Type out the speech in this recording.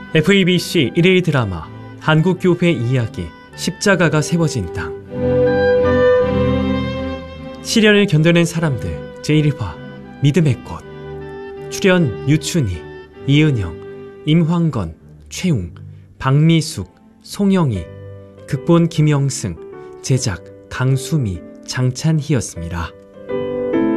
FEBC 1일 드라마 한국교회 이야기 십자가가 세워진 땅. 시련을 견뎌낸 사람들 제1화 믿음의 꽃. 출연 유춘희, 이은영, 임황건, 최웅, 박미숙, 송영희. 극본 김영승, 제작 강수미, 장찬희였습니다.